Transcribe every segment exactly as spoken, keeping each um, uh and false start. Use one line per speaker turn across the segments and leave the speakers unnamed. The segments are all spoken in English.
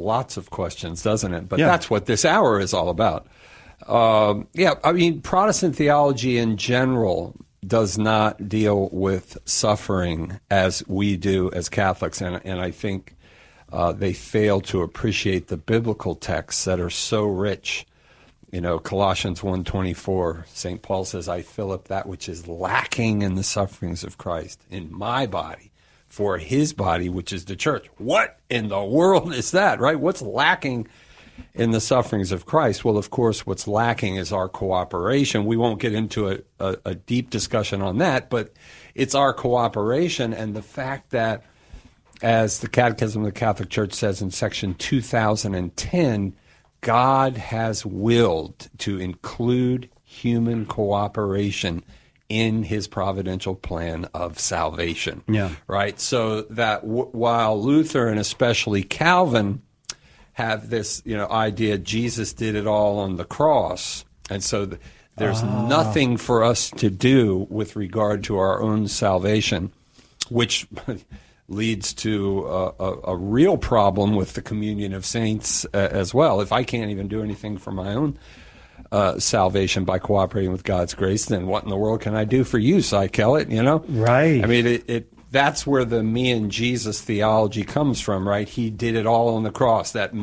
lots of questions, doesn't it? But
yeah.
that's what this hour is all about. Um, yeah, I mean, Protestant theology in general does not deal with suffering as we do as Catholics, and, and I think uh, they fail to appreciate the biblical texts that are so rich. You know, Colossians one twenty-four, Saint Paul says, I fill up that which is lacking in the sufferings of Christ in my body for his body, which is the church. What in the world is that, right? What's lacking in the sufferings of Christ? Well, of course, what's lacking is our cooperation. We won't get into a, a, a deep discussion on that, but it's our cooperation and the fact that, as the Catechism of the Catholic Church says in section two thousand ten, God has willed to include human cooperation in his providential plan of salvation.
Yeah.
Right? So that w- while Luther and especially Calvin have this, you know, idea Jesus did it all on the cross, and so th- there's ah. nothing for us to do with regard to our own salvation, which leads to a, a, a real problem with the communion of saints uh, as well. If I can't even do anything for my own uh, salvation by cooperating with God's grace, then what in the world can I do for you, Cy Kellett, you know?
Right.
I mean, it, it that's where the me and Jesus theology comes from, right? He did it all on the cross, that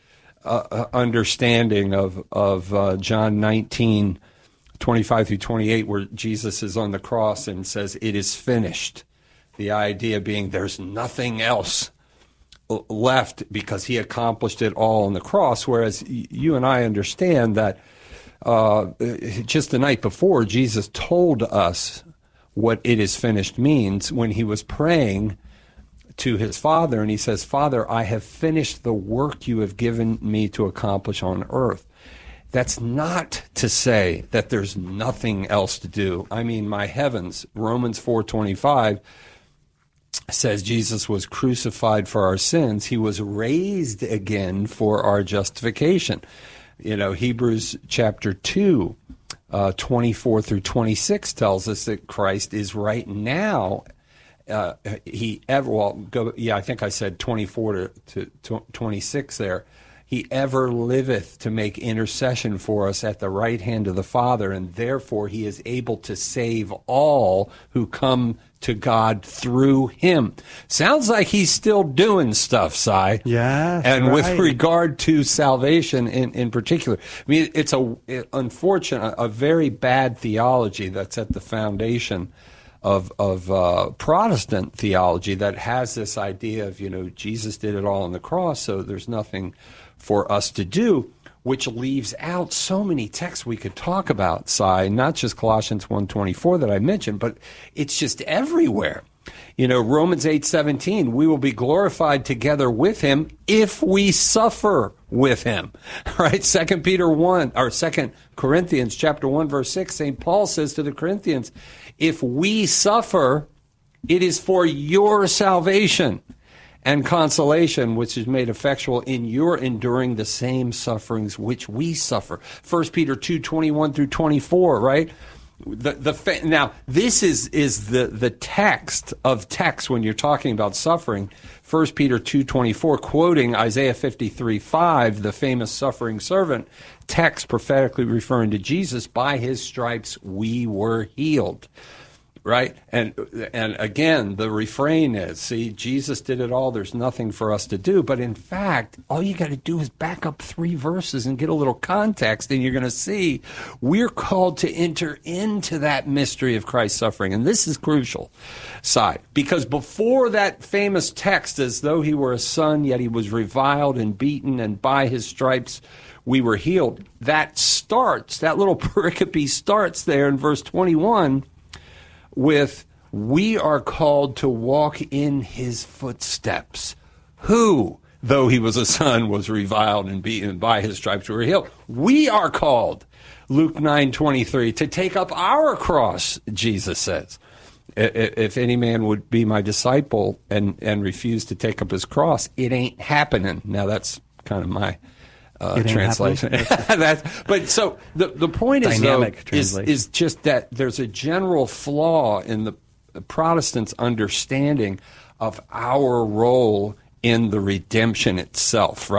misunderstanding uh, of, of uh, John nineteen, twenty-five through twenty-eight, where Jesus is on the cross and says, it is finished. The idea being there's nothing else left because he accomplished it all on the cross, whereas you and I understand that uh, just the night before, Jesus told us what it is finished means when he was praying to his Father, and he says, Father, I have finished the work you have given me to accomplish on earth. That's not to say that there's nothing else to do. I mean, my heavens, Romans four twenty-five says Jesus was crucified for our sins. He was raised again for our justification. You know, Hebrews chapter two, uh, twenty-four through twenty-six tells us that Christ is right now. Uh, he ever, well, go, yeah, I think I said twenty-four to, to, to twenty-six there. He ever liveth to make intercession for us at the right hand of the Father, and therefore he is able to save all who come to God through him. Sounds like he's still doing stuff, Cy.
Yeah,
and
right.
with regard to salvation in, in particular. I mean, it's a it, unfortunate, a very bad theology that's at the foundation of of uh, Protestant theology that has this idea of, you know, Jesus did it all on the cross, so there's nothing for us to do, which leaves out so many texts we could talk about, Cy, not just Colossians one twenty-four that I mentioned, but it's just everywhere. You know, Romans eight seventeen, we will be glorified together with him if we suffer with him. Right? Second Peter one, or Second Corinthians chapter one, verse six, Saint Paul says to the Corinthians, if we suffer, it is for your salvation and consolation, which is made effectual in your enduring the same sufferings which we suffer. First Peter two twenty-one through twenty-four, right? The the now this is is the the text of text when you're talking about suffering. First Peter two twenty-four, quoting Isaiah fifty-three five, the famous suffering servant text prophetically referring to Jesus. By his stripes we were healed. Right? And and again, the refrain is, see, Jesus did it all. There's nothing for us to do. But in fact, all you got to do is back up three verses and get a little context, and you're going to see we're called to enter into that mystery of Christ's suffering. And this is crucial, side, because before that famous text, as though he were a son, yet he was reviled and beaten, and by his stripes we were healed. That starts, that little pericope starts there in verse twenty-one, with, we are called to walk in his footsteps. Who, though he was a son, was reviled and beaten, by his stripes we were healed. We are called, Luke nine twenty-three, to take up our cross, Jesus says. If any man would be my disciple and, and refuse to take up his cross, it ain't happening. Now, that's kind of my Uh, translation. That's, but so the the point is, though, is is just that there's a general flaw in the Protestants' understanding of our role in the redemption itself, right?